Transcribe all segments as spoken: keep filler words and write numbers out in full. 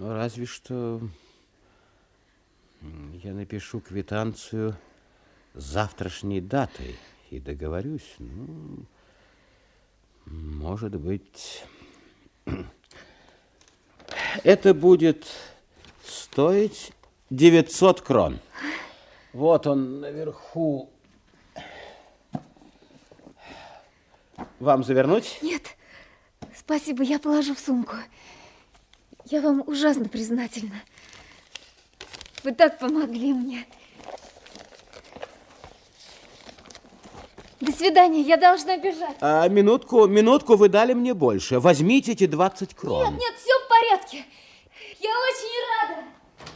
Ну, разве что я напишу квитанцию с завтрашней датой и договорюсь. Ну, может быть, это будет стоить девятьсот крон. Вот он наверху. Вам завернуть? Нет, спасибо, я положу в сумку. Я вам ужасно признательна. Вы так помогли мне. До свидания, я должна бежать. А, минутку, минутку, вы дали мне больше. Возьмите эти двадцать крон. Нет, нет, все в порядке. Я очень рада.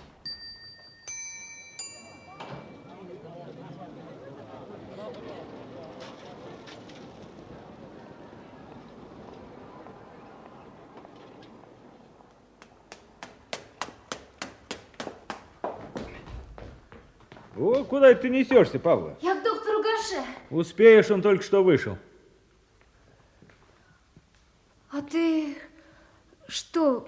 О, куда ты несешься, Павла? Я к доктору Гаше. Успеешь, он только что вышел. А ты что?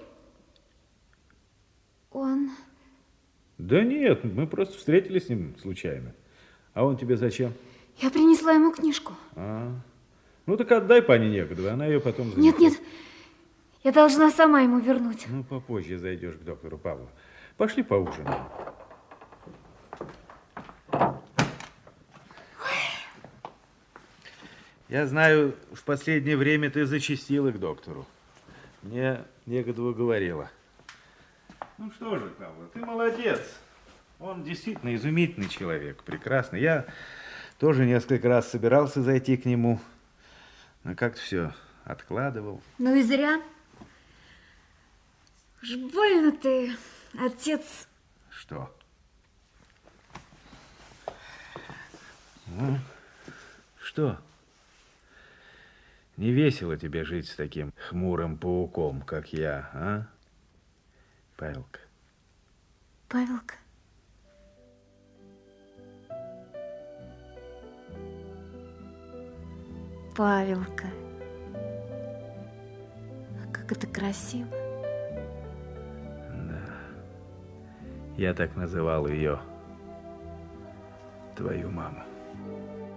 Он... Да нет, мы просто встретились с ним случайно. А он тебе зачем? Я принесла ему книжку. А, ну так отдай пане Негодовой, она ее потом занесет. Нет, нет, я должна сама ему вернуть. Ну, попозже зайдешь к доктору Павлу. Пошли поужинаем. Я знаю, в последнее время ты зачастила к доктору. Мне Негодова говорила. Ну что же, Павла, ты молодец. Он действительно изумительный человек, прекрасный. Я тоже несколько раз собирался зайти к нему, но как-то все откладывал. Ну и зря. Уж больно ты, отец. Что? Ну, что? Не весело тебе жить с таким хмурым пауком, как я, а? Павелка. Павелка. Павелка. А как это красиво. Да. Я так называл ее, твою маму.